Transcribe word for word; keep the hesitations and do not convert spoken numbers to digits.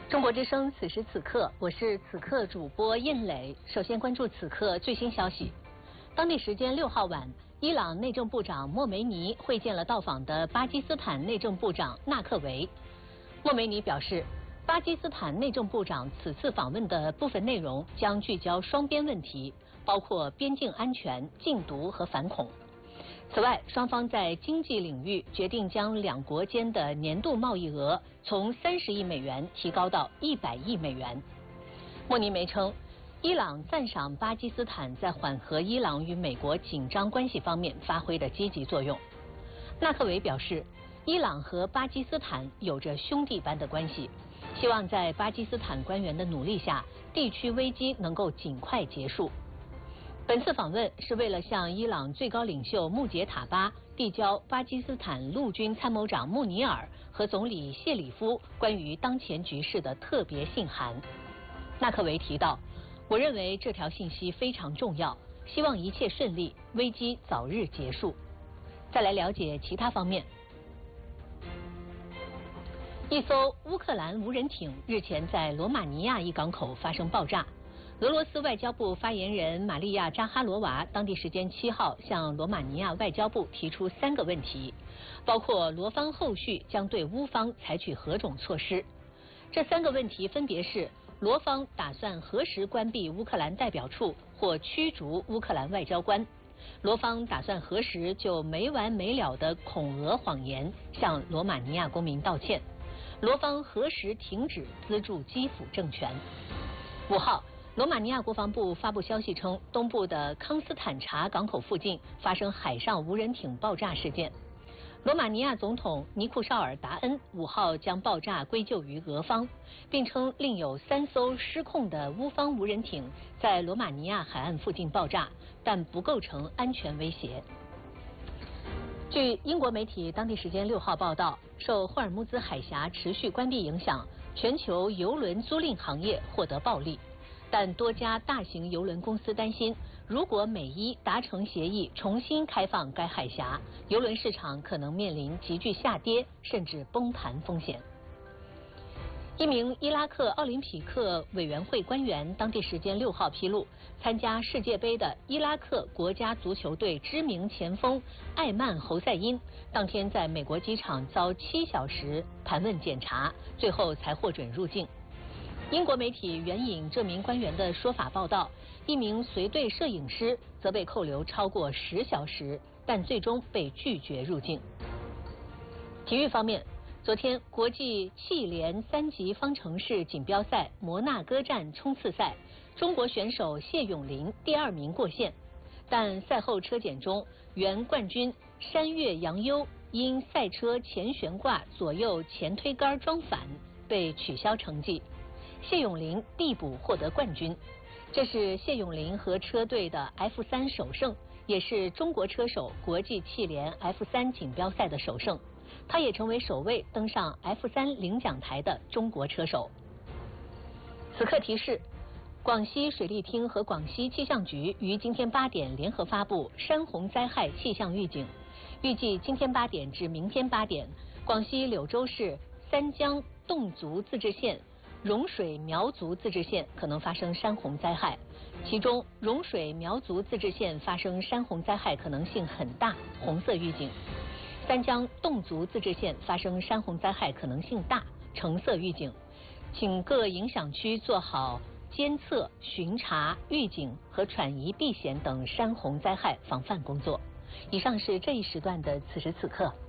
中国之声此时此刻，我是此刻主播印磊。首先关注此刻最新消息。当地时间六号晚，伊朗内政部长莫梅尼会见了到访的巴基斯坦内政部长纳克维。莫梅尼表示，巴基斯坦内政部长此次访问的部分内容将聚焦双边问题，包括边境安全、禁毒和反恐。此外，双方在经济领域决定将两国间的年度贸易额从三十亿美元提高到一百亿美元。莫尼梅称，伊朗赞赏巴基斯坦在缓和伊朗与美国紧张关系方面发挥的积极作用。纳克维表示，伊朗和巴基斯坦有着兄弟般的关系，希望在巴基斯坦官员的努力下，地区危机能够尽快结束。本次访问是为了向伊朗最高领袖穆杰塔巴递交巴基斯坦陆军参谋长穆尼尔和总理谢里夫关于当前局势的特别信函。纳克维提到，我认为这条信息非常重要，希望一切顺利，危机早日结束。再来了解其他方面。一艘乌克兰无人艇日前在罗马尼亚一港口发生爆炸。俄罗斯外交部发言人玛利亚扎哈罗娃当地时间七号向罗马尼亚外交部提出三个问题，包括罗方后续将对乌方采取何种措施。这三个问题分别是：罗方打算何时关闭乌克兰代表处或驱逐乌克兰外交官；罗方打算何时就没完没了的恐俄谎言向罗马尼亚公民道歉；罗方何时停止资助基辅政权。五号，罗马尼亚国防部发布消息称，东部的康斯坦察港口附近发生海上无人艇爆炸事件。罗马尼亚总统尼库绍尔达恩五号将爆炸归咎于俄方，并称另有三艘失控的乌方无人艇在罗马尼亚海岸附近爆炸，但不构成安全威胁。据英国媒体当地时间六号报道，受霍尔木兹海峡持续关闭影响，全球邮轮租赁行业获得暴利。但多家大型邮轮公司担心，如果美伊达成协议重新开放该海峡，邮轮市场可能面临急剧下跌甚至崩盘风险。一名伊拉克奥林匹克委员会官员当地时间六号披露，参加世界杯的伊拉克国家足球队知名前锋艾曼侯赛因当天在美国机场遭七小时盘问检查，最后才获准入境。英国媒体援引这名官员的说法报道，一名随队摄影师则被扣留超过十小时，但最终被拒绝入境。体育方面，昨天国际汽联三级方程式锦标赛摩纳哥站冲刺赛，中国选手谢永林第二名过线，但赛后车检中，原冠军山岳杨优因赛车前悬挂左右前推杆装反被取消成绩。谢永林递补获得冠军，这是谢永林和车队的 F 三 首胜，也是中国车手国际汽联 F 三 锦标赛的首胜。他也成为首位登上 F 三 领奖台的中国车手。此刻提示，广西水利厅和广西气象局于今天八点联合发布山洪灾害气象预警，预计今天八点至明天八点，广西柳州市三江侗族自治县、融水苗族自治县可能发生山洪灾害，其中融水苗族自治县发生山洪灾害可能性很大，红色预警；三江侗族自治县发生山洪灾害可能性大，橙色预警。请各影响区做好监测、巡查、预警和转移避险等山洪灾害防范工作。以上是这一时段的此时此刻。